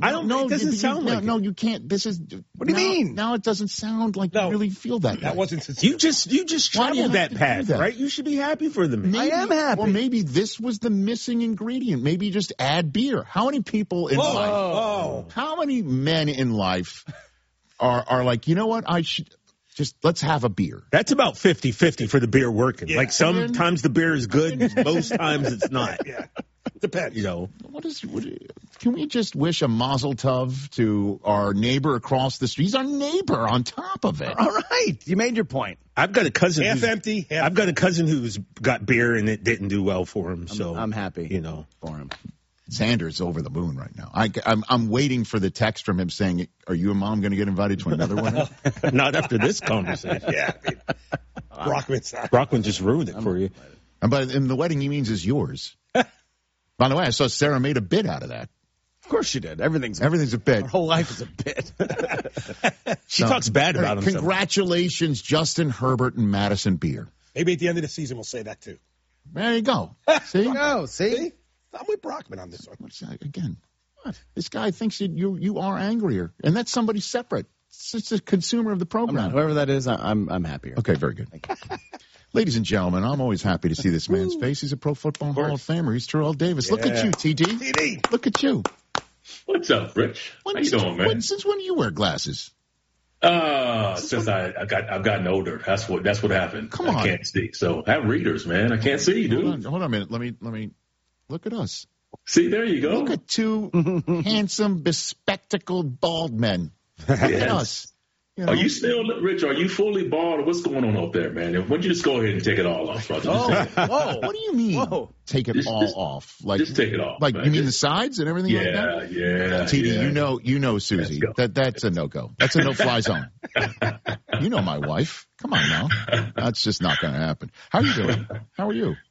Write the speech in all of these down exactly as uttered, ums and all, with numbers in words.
I don't. No, it doesn't you, sound no, like. No, it. you can't. This is. What do you now, mean? Now it doesn't sound like No, you really feel that. That way. wasn't. You just you just Why do you traveled have that to path, do that? right? You should be happy for them. Maybe, I am happy. Or maybe this was the missing ingredient. Maybe just add beer. How many people in Whoa, life? whoa. How many men in life are are like, you know what? I should just let's have a beer. That's about fifty-fifty for the beer working. Yeah. Like sometimes the beer is good, most times it's not. Yeah, depends. You know, What is? What, can we just wish a mazel tov to our neighbor across the street? He's our neighbor on top of it. All right, you made your point. I've got a cousin. Half who's- empty, half I've got a cousin who's got beer and it didn't do well for him. So I'm happy. You know, for him. Xander's over the moon right now. I, I'm, I'm waiting for the text from him saying, "Are you and Mom going to get invited to another one?" not after this conversation. Yeah, I mean, Brockman's not. Brockman just ruined it for you. And by and the wedding he means is yours. By the way, I saw Sarah made a bit out of that. Of course she did. Everything's Everything's a bit. Our whole life is a bit. She No. talks bad about him. Congratulations, Justin Herbert and Madison Beer. Maybe at the end of the season we'll say that too. There you go. See? No, see? See, I'm with Brockman on this one. What's that again? What? This guy thinks that you you are angrier, and that's somebody separate. It's just a consumer of the I'm program. not. Whoever that is, I, I'm I'm happier. Okay, very good. Ladies and gentlemen, I'm always happy to see this man's face. He's a Pro Football Hall of Famer. He's Terrell Davis. Look at Yeah. you, T D. T D. Look at you. What's up, Rich? When, How you since, doing, man? when, since when do you wear glasses? Uh, since I, I got I've gotten older, that's what that's what happened. Come on. I can't see. So have readers, man. I can't see, dude. Hold on, hold on a minute. Let me let me look at us. See, there you go. Look at two handsome, bespectacled bald men. Look at Yes. us. You know? Are you still, Rich? Are you fully bald? Or what's going on up there, man? Why don't you just go ahead and take it all off, brother? Just, take, it, Whoa. What do you mean? Whoa. Take it Just- all just- off? Like, just take it off. like man. you mean the Just- sides and everything like Yeah, that? yeah. T D, yeah. you know, you know, Susie, Let's go. that that's a no go. That's a no fly zone. You know my wife. Come on now, that's just not going to happen. How are you doing? How are you?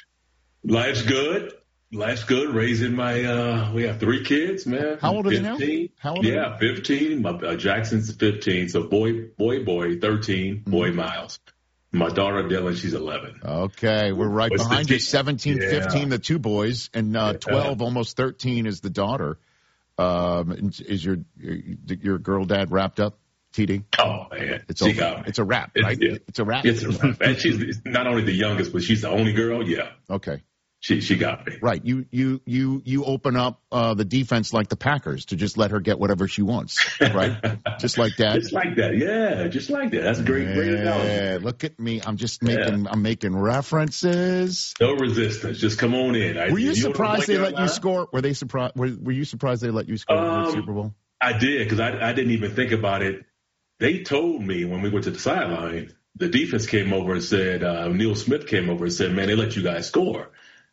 Life's good. Life's good. Raising my, uh, we have three kids, man. How old are they now? fifteen. How old are Yeah, fifteen. My, uh, Jackson's fifteen. So boy, boy, boy, thirteen. Boy, Mm-hmm. Miles. My daughter, Dylan, she's eleven. Okay, we're right What's the behind you. team? seventeen, Yeah. fifteen, the two boys, and uh, twelve, almost thirteen is the daughter. Um, is your your, your girl dad wrapped up, T D? Oh, man. It's she over. got me. It's a wrap, It's- right? yeah. It's a wrap. It's a wrap. And she's not only the youngest, but she's the only girl. Yeah. Okay. She she got me. Right. You you you you open up uh, the defense like the Packers to just let her get whatever she wants, right? Just like that. Just like that. Yeah, just like that. That's a great, great analogy. Yeah, look at me. I'm just making I'm making references. No resistance. Just come on in. I, Were you wanna surprised play they that let you line? score? Were they surprised? Were, were you surprised they let you score in the Um, Super Bowl? I did because I, I didn't even think about it. They told me when we went to the sideline, the defense came over and said, uh, Neil Smith came over and said, man, they let you guys score.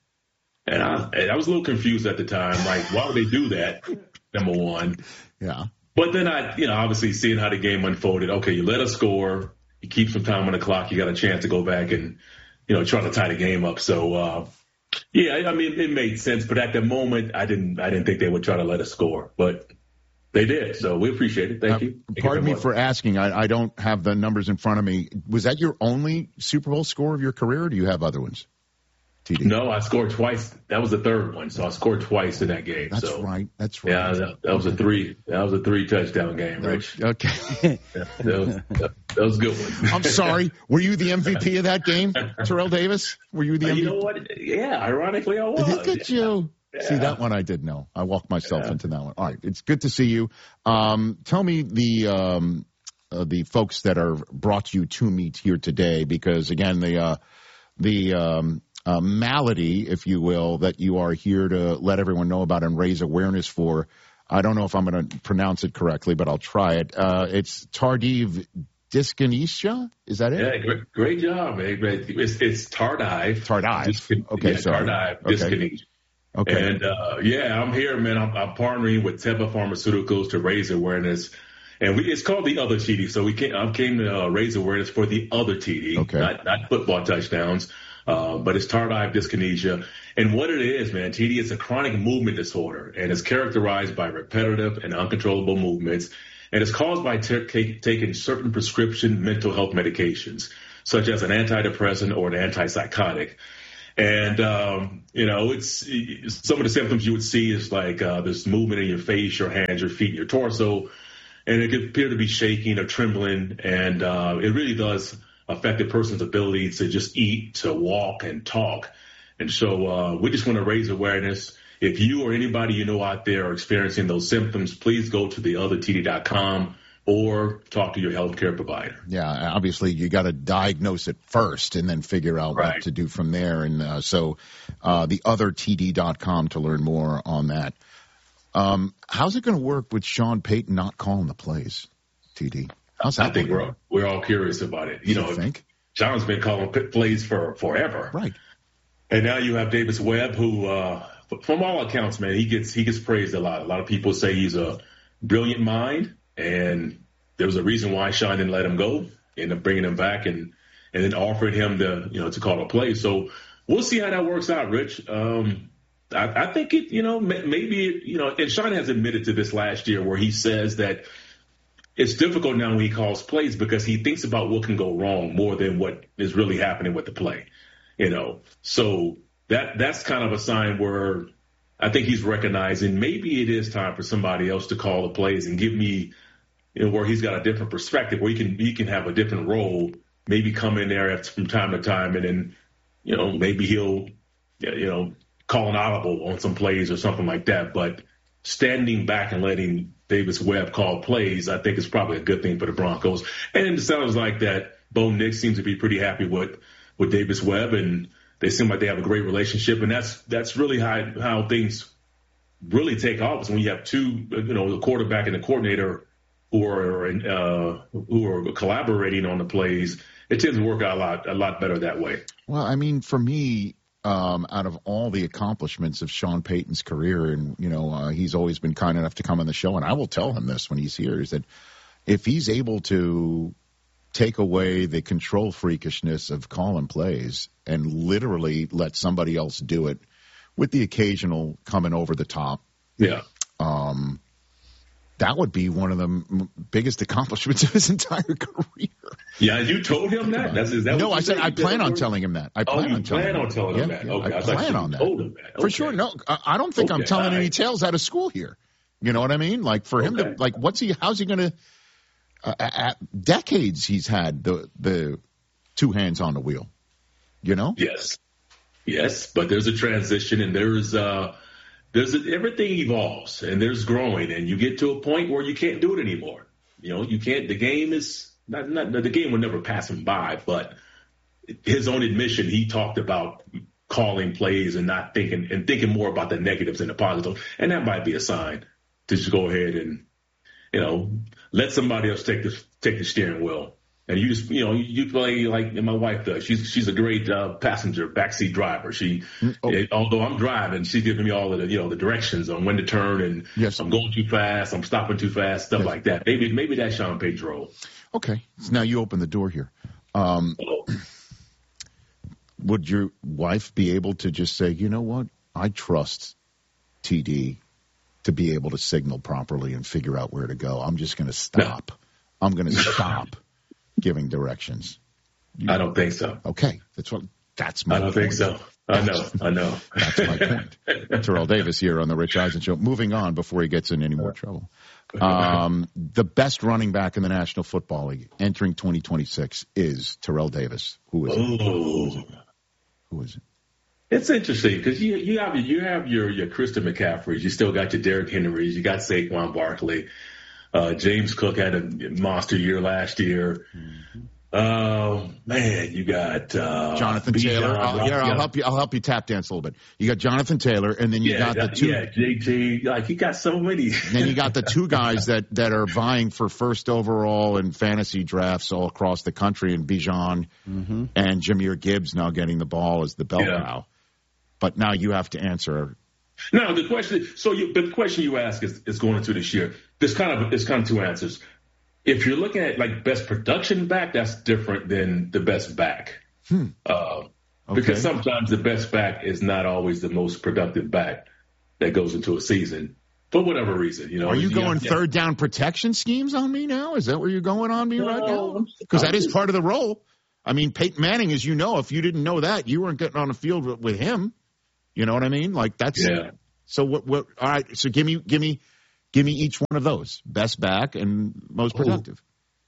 And I, and I was a little confused at the time. Like, why would they do that? Number one. Yeah. But then I, you know, obviously seeing how the game unfolded, okay, you let us score, you keep some time on the clock, you got a chance to go back and, you know, try to tie the game up. So, uh, yeah, I mean, it made sense. But at the moment, I didn't, I didn't think they would try to let us score. But they did. So we appreciate it. Thank Uh, you. Thank you pardon very me much. for asking. I, I don't have the numbers in front of me. Was that your only Super Bowl score of your career, or do you have other ones? T D. No, I scored twice. That was the third one. So I scored twice in that game. That's so, right. That's right. Yeah, that, that was a three. That was a three touchdown game, Rich. Okay. Yeah, that, was, that, that was a good one. I'm sorry. Were you the M V P of that game, Terrell Davis? Were you the Uh, M V P? you know what? Yeah, ironically, I was. Look at you. Yeah. See, that one I did know. I walked myself Yeah. into that one. All right. It's good to see you. Um, tell me the um, uh, the folks that are brought you to meet here today, because, again, the uh, the um, uh, malady, if you will, that you are here to let everyone know about and raise awareness for. I don't know if I'm going to pronounce it correctly, but I'll try it. Uh, it's tardive dyskinesia. Is that it? Yeah, great, great job, man. Great. It's, it's tardive. Tardive. Dysk- Okay, yeah, sorry. tardive Okay. dyskinesia. Okay. And, uh, yeah, I'm here, man. I'm, I'm partnering with Teva Pharmaceuticals to raise awareness. And we, it's called the other T D. So we came, I came to uh, raise awareness for the other T D, Okay. not, not football touchdowns, uh, but it's tardive dyskinesia. And what it is, man, T D is a chronic movement disorder, and it's characterized by repetitive and uncontrollable movements. And it's caused by t- t- taking certain prescription mental health medications, such as an antidepressant or an antipsychotic. And, um, you know, it's some of the symptoms you would see is like uh, this movement in your face, your hands, your feet, and your torso. And it could appear to be shaking or trembling. And uh, it really does affect a person's ability to just eat, to walk, and talk. And so uh, we just want to raise awareness. If you or anybody you know out there are experiencing those symptoms, please go to the other T D dot com or talk to your healthcare provider. Yeah, obviously you got to diagnose it first and then figure out Right. what to do from there. And uh, so uh, the other T D dot com to learn more on that. Um, how's it going to work with Sean Payton not calling the plays, T D? How's that I think working? we're we're all curious about it. You You know, think? John's been calling pit plays for forever, Right. and now you have Davis Webb, who, uh, f- from all accounts, man, he gets he gets praised a lot. A lot of people say he's a brilliant mind, and there was a reason why Sean didn't let him go, ended up bringing him back, and and then offered him the you know to call a play. So we'll see how that works out, Rich. Um, I, I think it, you know, may, maybe it, you know, and Sean has admitted to this last year where he says that it's difficult now when he calls plays because he thinks about what can go wrong more than what is really happening with the play, you know. So that that's kind of a sign where I think he's recognizing maybe it is time for somebody else to call the plays and give me, you know, where he's got a different perspective, where he can he can have a different role, maybe come in there from time to time, and then, you know, maybe he'll, you know, call an audible on some plays or something like that. But standing back and letting Davis Webb call plays, I think is probably a good thing for the Broncos. And it sounds like that Bo Nix seems to be pretty happy with, with Davis Webb, and they seem like they have a great relationship. And that's that's really how how things really take off, is when you have two, you know, the quarterback and the coordinator who are uh, who are collaborating on the plays. It tends to work out a lot a lot better that way. Well, I mean, for me, um, out of all the accomplishments of Sean Payton's career, and, you know, uh, he's always been kind enough to come on the show, and I will tell him this when he's here, is that if he's able to take away the control freakishness of calling plays and literally let somebody else do it with the occasional coming over the top, Yeah. um, that would be one of the m- biggest accomplishments of his entire career. Yeah, you told him that? That's, is that No, what you I said said? I You did plan that on word? telling him that. I Oh, plan you on telling plan him on telling him Yeah, that. yeah, Okay, I I thought plan you on that. told him that. For Okay. sure. No, I I don't think I'm Okay, telling all any right. tales out of school here. You know what I mean? Like, for him to, Okay. like, what's he, how's he going to, uh, at decades he's had the, the two hands on the wheel, you know? Yes. Yes, but there's a transition, and there's uh, there's a, everything evolves, and there's growing, and you get to a point where you can't do it anymore. You know, you can't. The game is not, not the game will never pass him by, but his own admission, he talked about calling plays and not thinking and thinking more about the negatives than the positives, and that might be a sign to just go ahead and, you know, let somebody else take the take the steering wheel. And you just, you know, you play like my wife does. She's she's a great uh, passenger, backseat driver. She, Oh. it, although I'm driving, she's giving me all of the, you know, the directions on when to turn, and Yes. I'm going too fast, I'm stopping too fast, stuff Yes. like that. Maybe maybe that's Sean Payton's role. Okay. So now you open the door here. Um, Oh, would your wife be able to just say, you know what? I trust T D to be able to signal properly and figure out where to go. I'm just going to stop. I'm going to stop giving directions. I don't think so. Okay. That's what, that's my I don't point. think so. I know. I know. That's my point. Terrell Davis here on the Rich Eisen Show. Moving on before he gets in any more trouble. Um, the best running back in the National Football League entering twenty twenty-six is Terrell Davis. Who is it? Oh, Who is it? it's interesting because you you have you have your your Christian McCaffreys, you still got your Derrick Henrys, you got Saquon Barkley, uh, James Cook had a monster year last year. Mm-hmm. Oh man, you got uh, Jonathan Bijan Taylor. I'll, Rob- here, I'll help you. I'll help you tap dance a little bit. You got Jonathan Taylor, and then you Yeah, got the that- two. yeah, J T. Like you got so many. Then you got the two guys that, that are vying for first overall in fantasy drafts all across the country, and Bijan Mm-hmm. and Jahmyr Gibbs now getting the ball as the bell Yeah. cow. But now you have to answer. Now the question, so you, but the question you ask is, is going into this year. There's kind of, it's kind of two answers. If you're looking at like best production back, that's different than the best back. Hmm. Uh, Okay. Because sometimes the best back is not always the most productive back that goes into a season for whatever reason. You know, Are you going yeah. third down protection schemes on me now? Is that where you're going on me right No, now? I'm- Because I'm that is just- part of the role. I mean, Peyton Manning, as you know, if you didn't know that, you weren't getting on the field with, with him. You know what I mean? Like that's Yeah. So what? What? All right. So give me, give me, give me each one of those: best back and most productive.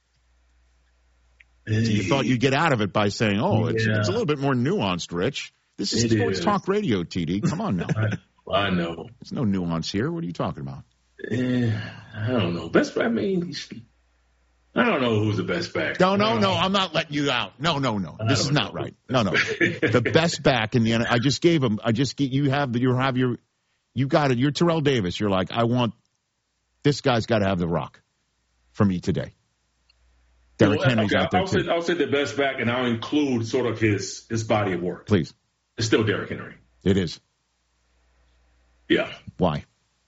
So you thought you'd get out of it by saying, "Oh, it's, Yeah. it's a little bit more nuanced, Rich." This is It sports is. talk radio, T D. Come on now. I, I know. There's no nuance here. What are you talking about? Eh, I don't know. Best. I mean, I don't know who's the best back. No, no, no. I'm not letting you out. No, no, no. This is not know. right. No, no. The best back in the N F L. I just gave him. I just get you have you have your you got it. You're Terrell Davis. You're like I want this guy's got to have the rock for me today. Derrick Well, Henry's okay, out there I'll too. say, I'll say the best back, and I'll include sort of his his body of work. Please. It's still Derrick Henry. It is. Yeah. Why?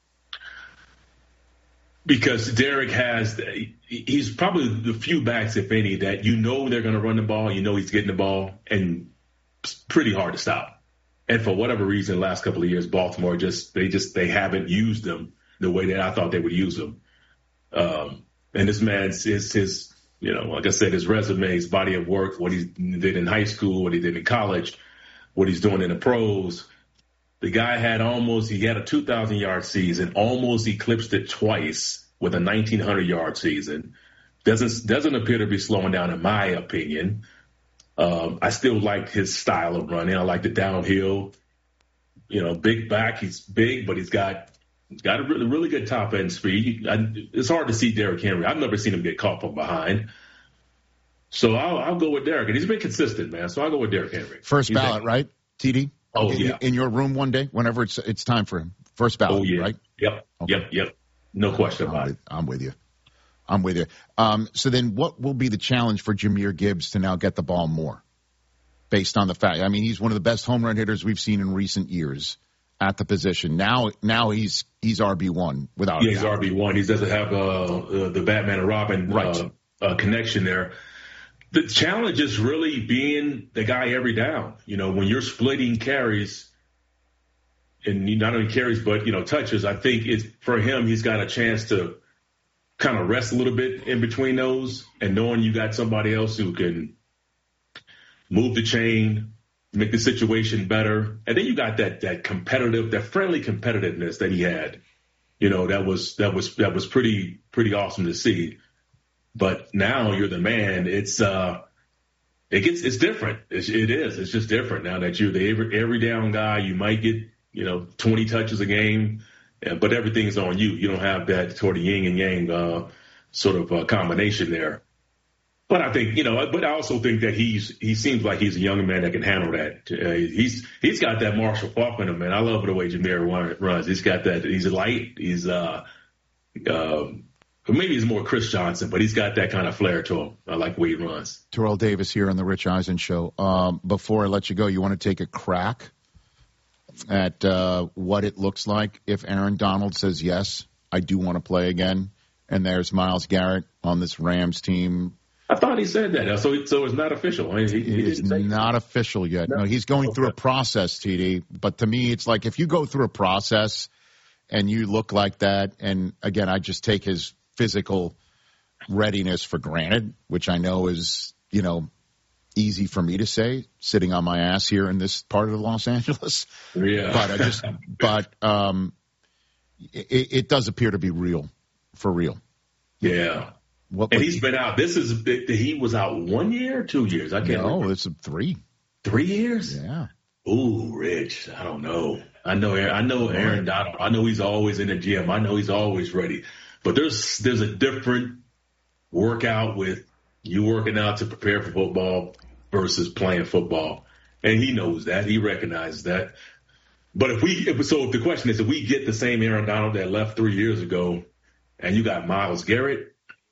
Because Derrick has, he's probably the few backs, if any, that you know they're going to run the ball, you know he's getting the ball, and it's pretty hard to stop. And for whatever reason, the last couple of years, Baltimore just, they just, they haven't used them the way that I thought they would use them. Um, and this man's, his, his, you know, like I said, his resume, his body of work, what he did in high school, what he did in college, what he's doing in the pros. The guy had almost, he had a two thousand yard season, almost eclipsed it twice with a nineteen hundred yard season. Doesn't, doesn't appear to be slowing down in my opinion. Um, I still like his style of running. I like the downhill, you know, big back. He's big, but he's got, got a really, really good top end speed. I, it's hard to see Derrick Henry. I've never seen him get caught from behind. So I'll, I'll go with Derrick, and he's been consistent, man. So I'll go with Derrick Henry. First He's ballot, been- right? T D? Oh, in, yeah. In your room one day, whenever it's it's time for him. First ballot, Oh, yeah. right? Yep. Okay. Yep. Yep. No question I'm about with, it. I'm with you. I'm with you. Um, so then what will be the challenge for Jahmyr Gibbs to now get the ball more based on the fact, I mean, he's one of the best home run hitters we've seen in recent years at the position. Now, now he's, he's R B one without Yeah, a he's doubt. R B one. He doesn't have uh, uh, the Batman and Robin Right. uh, uh, connection there. The challenge is really being the guy every down. You know, when you're splitting carries, and not only carries, but, you know, touches, I think it's for him, he's got a chance to kind of rest a little bit in between those, and knowing you got somebody else who can move the chain, make the situation better. And then you got that, that competitive, that friendly competitiveness that he had, you know, that was, that was, that was pretty, pretty awesome to see. But now you're the man. It's, uh, it gets, it's different. It's, it is. It's just different now that you're the every, every down guy. You might get, you know, twenty touches a game, but everything's on you. You don't have that sort of yin and yang, uh, sort of uh, combination there. But I think, you know, but I also think that he's, he seems like he's a young man that can handle that. Uh, he's, he's got that Marshall Faulk in him, man. I love the way Jahmyr runs. He's got that. He's light. He's, uh, um, maybe he's more Chris Johnson, but he's got that kind of flair to him. I like the way he runs. Terrell Davis here on the Rich Eisen Show. Um, before I let you go, you want to take a crack at uh, what it looks like if Aaron Donald says, yes, I do want to play again, and there's Myles Garrett on this Rams team. I thought he said that. So, so it's not official. I mean, he, he It is didn't say not official yet. No, he's going through a process, T D. But to me, it's like if you go through a process and you look like that, and again, I just take his physical readiness for granted, which I know is, you know, easy for me to say, sitting on my ass here in this part of Los Angeles. Yeah. But I just, but um, it, it does appear to be real, for real. Yeah. What And would he's he- been out. This is, he was out one year or two years? I can't no, remember. it's a three. Three years? Yeah. Ooh, Rich. I don't know. I know, I know Aaron Donald. I know he's always in the gym. I know he's always ready. But there's, there's a different workout with you working out to prepare for football versus playing football. And he knows that. He recognizes that. But if we, if, so if the question is, if we get the same Aaron Donald that left three years ago and you got Myles Garrett,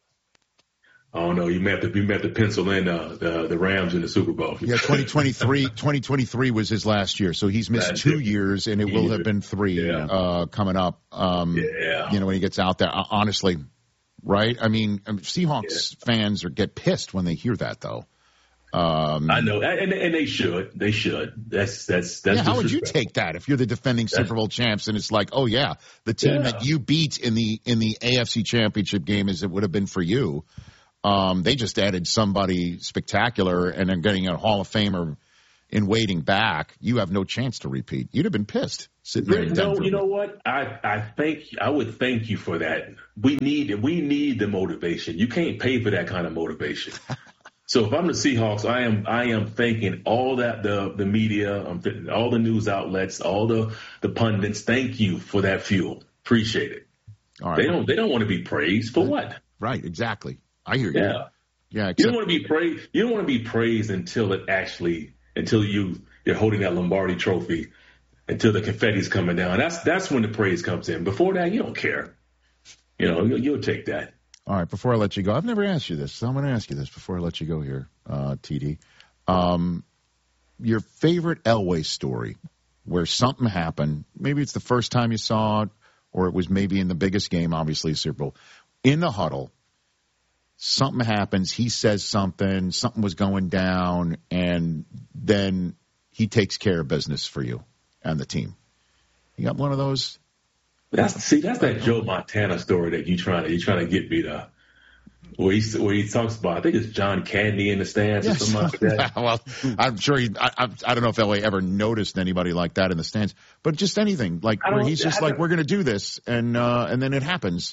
I don't know. You may have to, you may have to pencil in uh, the, the Rams in the Super Bowl. Yeah, twenty twenty-three twenty twenty-three was his last year, so he's missed That's two it. years, and it will have been three Yeah. uh, coming up. Um, Yeah. You know, when he gets out there, uh, honestly, right? I mean, um, Seahawks fans are get pissed when they hear that, though. Um, I know, and and they should, they should. That's that's that's. yeah, how would you disrespectful. take that if you're the defending Super Bowl champs, and it's like, oh yeah, the team Yeah. that you beat in the in the A F C Championship game as it would have been for you. Um, they just added somebody spectacular, and they're getting a Hall of Famer in waiting back. You have no chance to repeat. You'd have been pissed sitting there in No, Denver. you know what? I, I think I would thank you for that. We need we need the motivation. You can't pay for that kind of motivation. So if I'm the Seahawks, I am I am thanking all that the the media, um, all the news outlets, all the the pundits. Thank you for that fuel. Appreciate it. All right. They don't they don't want to be praised for what? Right, exactly. I hear you. Yeah. Yeah, You except, don't want to be praised. You don't want to be praised until it actually until you you're holding that Lombardi trophy, until the confetti's coming down. That's that's when the praise comes in. Before that, you don't care. You know, you'll, you'll take that. all right, before I let you go, I've never asked you this, so I'm going to ask you this before I let you go here, uh, T D. Um, your favorite Elway story where something happened, maybe it's the first time you saw it, or it was maybe in the biggest game, obviously, Super Bowl, in the huddle, something happens, he says something, something was going down, and then he takes care of business for you and the team. You got one of those? That's see, that's that Joe Montana story that you trying to you trying to get me to. Where he where he talks about, I think it's John Candy in the stands or Yes. something like that. Well, I'm sure he. I, I, I don't know if Elway ever noticed anybody like that in the stands, but just anything like I where don't- he's just I like, don't- "We're going to do this," and uh, and then it happens.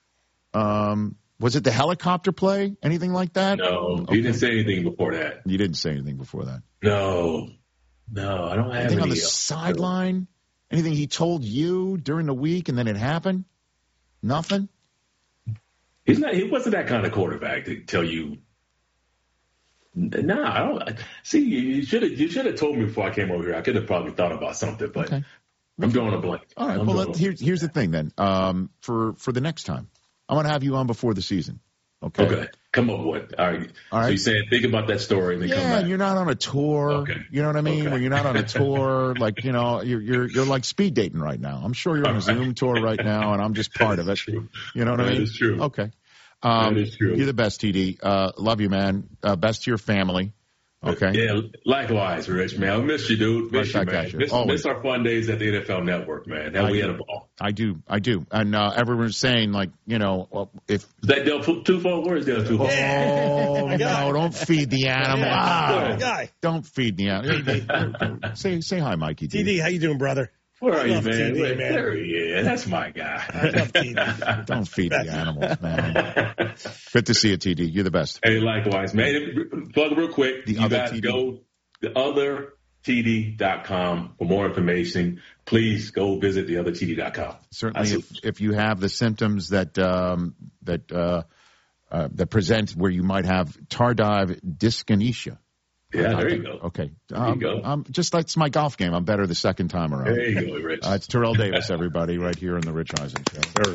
Um, was it the helicopter play? Anything like that? No, Okay. he didn't say anything before that. You didn't say anything before that. No, no, I don't have Anything any. on the uh, sideline? Anything he told you during the week and then it happened? Nothing? He's not. He wasn't that kind of quarterback to tell you. Nah, I don't. See, you should have. You should have told me before I came over here. I could have probably thought about something, but Okay. I'm drawing a blank. All right. I'm Well, drawing let, a- here's here's the thing then. Um, for for the next time, I'm going to have you on before the season. Okay. Okay, come up with. All right. All right. So you're saying think about that story and then come Yeah, back. and you're not on a tour. Okay. You know what I mean? Okay. When you're not on a tour, like you know, you're you're you're like speed dating right now. I'm sure you're on a Zoom tour right now, and I'm just part of it. True. You know what I That mean? is true. Okay. Um, That is true. You're the best, T D. Uh, love you, man. Uh, best to your family. Okay. Yeah, likewise, Rich, man. I miss you, dude. Miss Right you, back man. at you. Miss, Always. miss our fun days at the N F L Network, man. How I we do. had a ball. I do. I do. And uh, everyone's saying, like, you know, well, if Is that Del Tufo? Where is Del Tufo? oh no, don't feed the animal. Yeah, guy. Don't feed the animal. say say hi, Mikey. T D, how you doing, brother? Where are I you, love man? T D, Where- man. There he is. That's my guy. I love T D. Don't feed the animals, man. Good to see you, T D. You're the best. Hey, likewise, man. Plug real quick. The you other guys T D. go the other T D dot com for more information. Please go visit the other T D dot com. Certainly, if, if you have the symptoms that um, that uh, uh, that present where you might have tardive dyskinesia. Yeah, there you go. Okay. you Um, go. Um, just like it's my golf game. I'm better the second time around. There you go, Rich. Uh, it's Terrell Davis, everybody, right here on the Rich Eisen Show.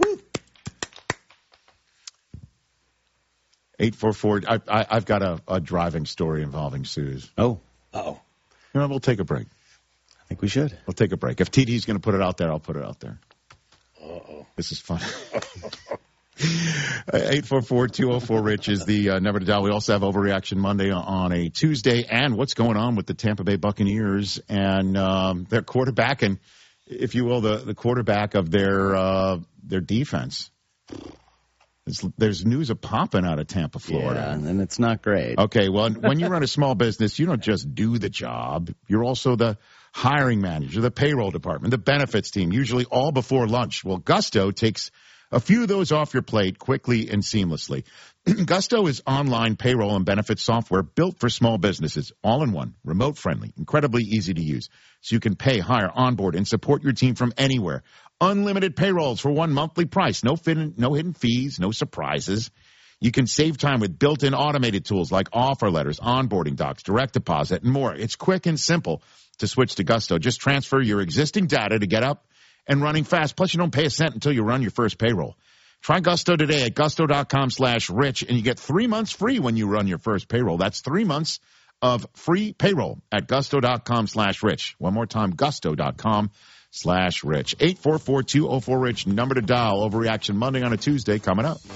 eight four four. I, I, I've got a, a driving story involving Suze. Oh, Uh-oh. You know, we'll take a break. I think we should. We'll take a break. If T D's going to put it out there, I'll put it out there. Uh-oh. This is fun. eight four four, two oh four, Rich is the uh, number to dial. We also have Overreaction Monday on a Tuesday. And what's going on with the Tampa Bay Buccaneers and um, their quarterback and, if you will, the, the quarterback of their uh, their defense. There's, there's news of popping out of Tampa, Florida. Yeah, and it's not great. Okay, well, when you run a small business, you don't just do the job. You're also the hiring manager, the payroll department, the benefits team, usually all before lunch. Well, Gusto takes a few of those off your plate quickly and seamlessly. Gusto is online payroll and benefits software built for small businesses, all in one, remote friendly, incredibly easy to use. So you can pay, hire, onboard, and support your team from anywhere. Unlimited payrolls for one monthly price. No, fin- no hidden fees, no surprises. You can save time with built-in automated tools like offer letters, onboarding docs, direct deposit, and more. It's quick and simple to switch to Gusto. Just transfer your existing data to get up and running fast. Plus, you don't pay a cent until you run your first payroll. Try Gusto today at gusto.com slash rich, and you get three months free when you run your first payroll. That's three months of free payroll at gusto.com slash rich. One more time, gusto.com slash rich. eight four four, two oh four, rich, number to dial. Overreaction Monday on a Tuesday coming up.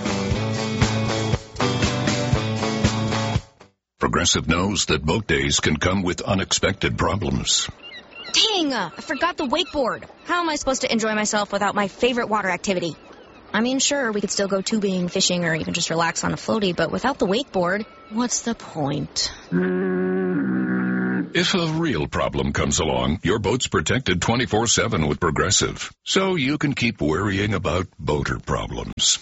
Progressive knows that boat days can come with unexpected problems. Dang, uh, I forgot the wakeboard. How am I supposed to enjoy myself without my favorite water activity? I mean, sure, we could still go tubing, fishing, or even just relax on a floaty, but without the wakeboard, what's the point? If a real problem comes along, your boat's protected twenty-four seven with Progressive, so you can keep worrying about boater problems.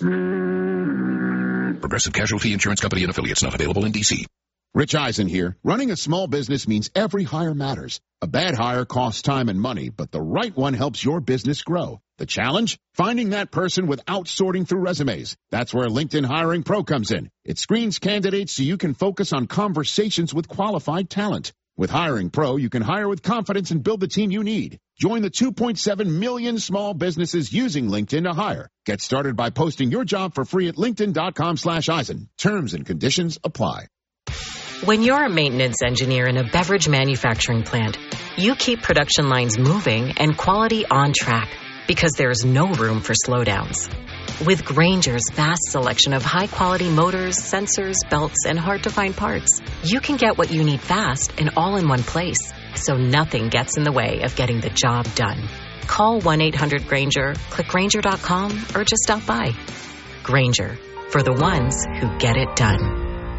Progressive Casualty Insurance Company and Affiliates, not available in D C. Rich Eisen here. Running a small business means every hire matters. A bad hire costs time and money, but the right one helps your business grow. The challenge? Finding that person without sorting through resumes. That's where LinkedIn Hiring Pro comes in. It screens candidates so you can focus on conversations with qualified talent. With Hiring Pro, you can hire with confidence and build the team you need. Join the two point seven million small businesses using LinkedIn to hire. Get started by posting your job for free at linkedin.com slash Eisen. Terms and conditions apply. When you're a maintenance engineer in a beverage manufacturing plant, you keep production lines moving and quality on track because there's no room for slowdowns. With Grainger's vast selection of high-quality motors, sensors, belts, and hard-to-find parts, you can get what you need fast and all in one place, so nothing gets in the way of getting the job done. Call one eight hundred Grainger, click Grainger dot com, or just stop by. Grainger, for the ones who get it done.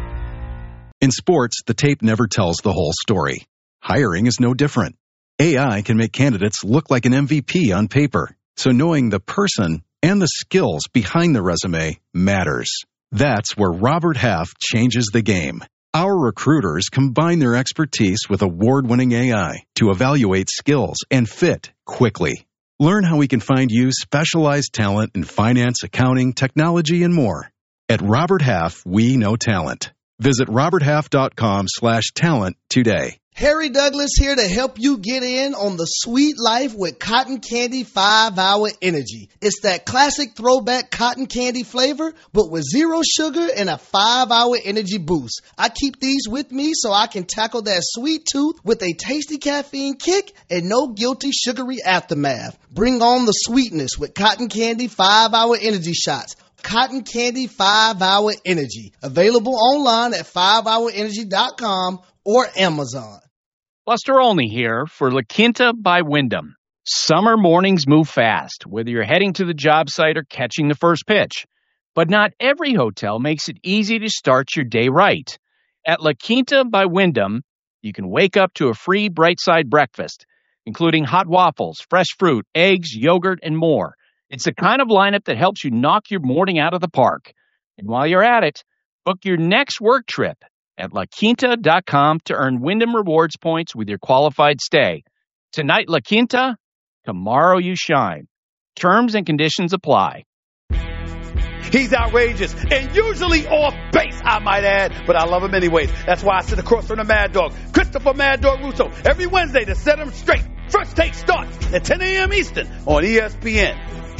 In sports, the tape never tells the whole story. Hiring is no different. A I can make candidates look like an M V P on paper, so knowing the person and the skills behind the resume matters. That's where Robert Half changes the game. Our recruiters combine their expertise with award-winning A I to evaluate skills and fit quickly. Learn how we can find you specialized talent in finance, accounting, technology, and more. At Robert Half, we know talent. Visit roberthalf.com slash talent today. Harry Douglas here to help you get in on the sweet life with Cotton Candy five hour Energy. It's that classic throwback cotton candy flavor, but with zero sugar and a five hour energy boost. I keep these with me so I can tackle that sweet tooth with a tasty caffeine kick and no guilty sugary aftermath. Bring on the sweetness with Cotton Candy five hour Energy shots. Cotton Candy five hour Energy. Available online at five hour energy dot com or Amazon. Buster Olney here for La Quinta by Wyndham. Summer mornings move fast, whether you're heading to the job site or catching the first pitch. But not every hotel makes it easy to start your day right. At La Quinta by Wyndham, you can wake up to a free Bright Side breakfast, including hot waffles, fresh fruit, eggs, yogurt, and more. It's the kind of lineup that helps you knock your morning out of the park. And while you're at it, book your next work trip at la quinta dot com to earn Wyndham Rewards points with your qualified stay. Tonight, La Quinta, tomorrow you shine. Terms and conditions apply. He's outrageous and usually off base, I might add, but I love him anyways. That's why I sit across from the Mad Dog, Christopher Mad Dog Russo, every Wednesday to set him straight. First Take starts at ten a.m. Eastern on E S P N.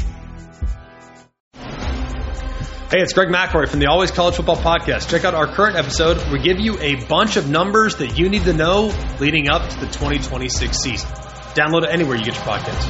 Hey, it's Greg McElroy from the Always College Football Podcast. Check out our current episode. We give you a bunch of numbers that you need to know leading up to the twenty twenty-six season. Download it anywhere you get your podcasts.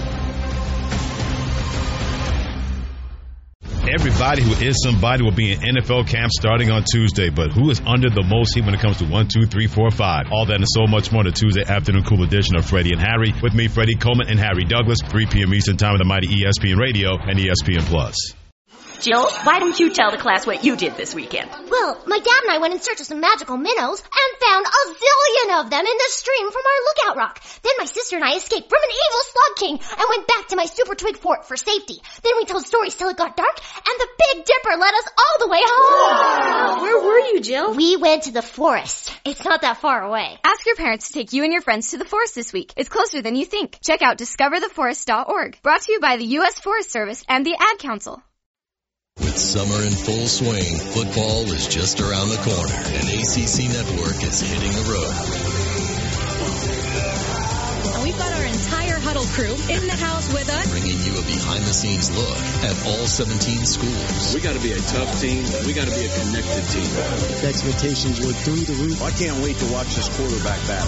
Everybody who is somebody will be in N F L camp starting on Tuesday, but who is under the most heat when it comes to one, two, three, four, five? All that and so much more on the Tuesday afternoon cool edition of Freddie and Harry. With me, Freddie Coleman and Harry Douglas, three p.m. Eastern Time on the mighty E S P N Radio and E S P N Plus. Jill, why don't you tell the class what you did this weekend? Well, my dad and I went in search of some magical minnows and found a zillion of them in the stream from our lookout rock. Then my sister and I escaped from an evil slug king and went back to my super twig fort for safety. Then we told stories till it got dark, and the Big Dipper led us all the way home. Wow. Where were you, Jill? We went to the forest. It's not that far away. Ask your parents to take you and your friends to the forest this week. It's closer than you think. Check out discover the forest dot org. Brought to you by the U S Forest Service and the Ad Council. With summer in full swing, football is just around the corner, and A C C Network is hitting the road. And we've got our entire huddle crew in the house with us, bringing you a behind-the-scenes look at all seventeen schools. We got to be a tough team. We got to be a connected team. The expectations were through the roof. I can't wait to watch this quarterback battle.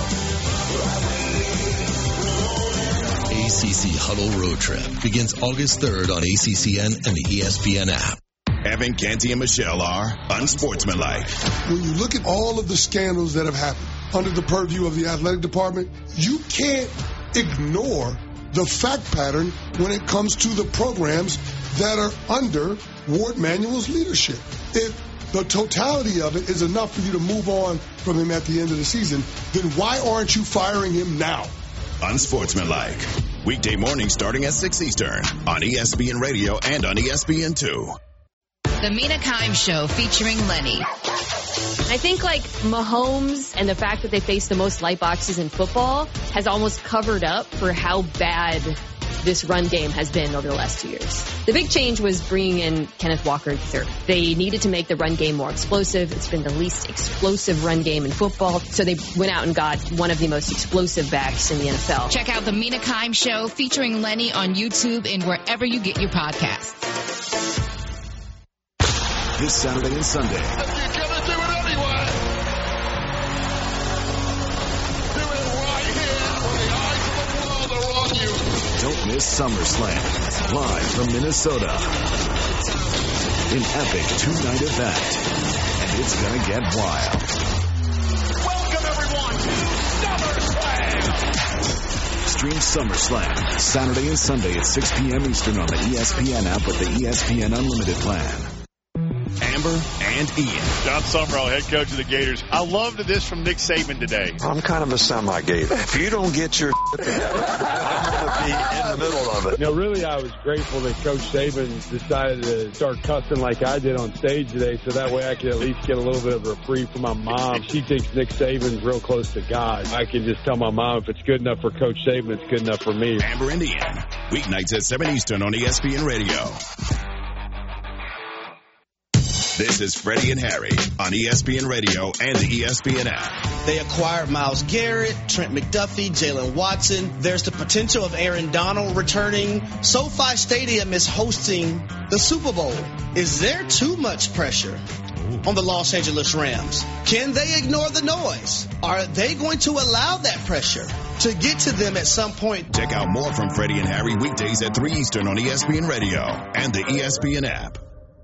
A C C Huddle Road Trip begins August third on A C C N and the E S P N app. Evan, Canty, and Michelle are unsportsmanlike. When you look at all of the scandals that have happened under the purview of the athletic department, you can't ignore the fact pattern when it comes to the programs that are under Ward Manuel's leadership. If the totality of it is enough for you to move on from him at the end of the season, then why aren't you firing him now? Unsportsmanlike. Weekday mornings starting at six Eastern on E S P N Radio and on E S P N two. The Mina Kimes Show featuring Lenny. I think, like, Mahomes and the fact that they face the most light boxes in football has almost covered up for how bad this run game has been over the last two years. The big change was bringing in Kenneth Walker the third. They needed to make the run game more explosive. It's been the least explosive run game in football, so they went out and got one of the most explosive backs in the N F L. Check out the Mina Kimes Show featuring Lenny on YouTube and wherever you get your podcasts. This Saturday and Sunday. You're going to do it anyway. Do it right here when the eyes of the world are on you. Don't miss SummerSlam, live from Minnesota. An epic two-night event, and it's going to get wild. Welcome, everyone, to SummerSlam. Stream SummerSlam, Saturday and Sunday at six p.m. Eastern on the E S P N app with the E S P N Unlimited plan. Amber and Ian. John Summerall, head coach of the Gators. I loved this from Nick Saban today. I'm kind of a semi-Gator. If you don't get your I'm going to be in the middle of it. You know, really, I was grateful that Coach Saban decided to start cussing like I did on stage today, so that way I could at least get a little bit of a reprieve from my mom. She thinks Nick Saban's real close to God. I can just tell my mom if it's good enough for Coach Saban, it's good enough for me. Amber and Ian, weeknights at seven Eastern on E S P N Radio. This is Freddie and Harry on E S P N Radio and the E S P N app. They acquired Myles Garrett, Trent McDuffie, Jalen Watson. There's the potential of Aaron Donald returning. SoFi Stadium is hosting the Super Bowl. Is there too much pressure on the Los Angeles Rams? Can they ignore the noise? Are they going to allow that pressure to get to them at some point? Check out more from Freddie and Harry weekdays at three Eastern on E S P N Radio and the E S P N app.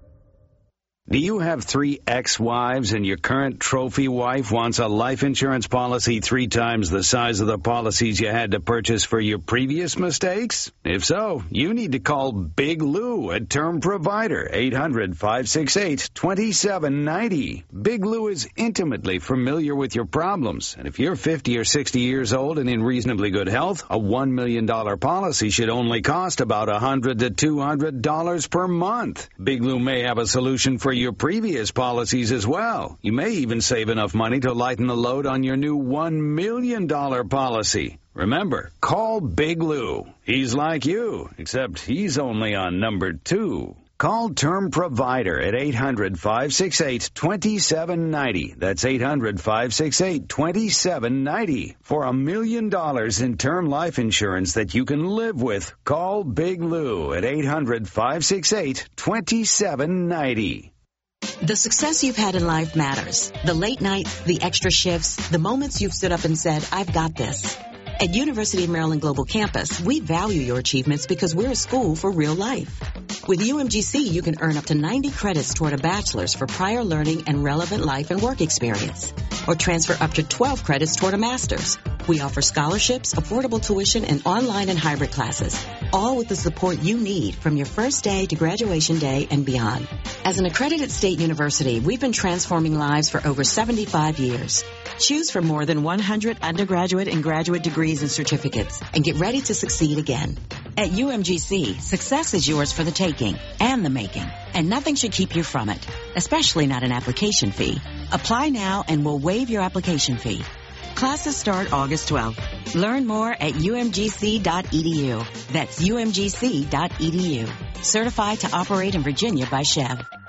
Do you have three ex-wives and your current trophy wife wants a life insurance policy three times the size of the policies you had to purchase for your previous mistakes? If so, you need to call Big Lou at Term Provider, eight hundred, five six eight, two seven nine zero. Big Lou is intimately familiar with your problems, and if you're fifty or sixty years old and in reasonably good health, a one million dollars policy should only cost about one hundred to two hundred dollars per month. Big Lou may have a solution for your previous policies as well. You may even save enough money to lighten the load on your new one million dollars policy. Remember, call Big Lou. He's like you, except he's only on number two. Call Term Provider at eight hundred, five six eight, two seven nine zero. That's eight hundred, five six eight, two seven nine zero. For a million dollars in term life insurance that you can live with, call Big Lou at eight hundred, five six eight, two seven nine zero. The success you've had in life matters. The late nights, the extra shifts, the moments you've stood up and said, I've got this. At University of Maryland Global Campus, we value your achievements because we're a school for real life. With U M G C, you can earn up to ninety credits toward a bachelor's for prior learning and relevant life and work experience, or transfer up to twelve credits toward a master's. We offer scholarships, affordable tuition, and online and hybrid classes, all with the support you need from your first day to graduation day and beyond. As an accredited state university, we've been transforming lives for over seventy-five years. Choose from more than one hundred undergraduate and graduate degrees and certificates, and get ready to succeed again. At U M G C, success is yours for the taking and the making, and nothing should keep you from it, especially not an application fee. Apply now and we'll waive your application fee. Classes start August twelfth. Learn more at U M G C dot E D U. That's U M G C dot E D U. Certified to operate in Virginia by Chev.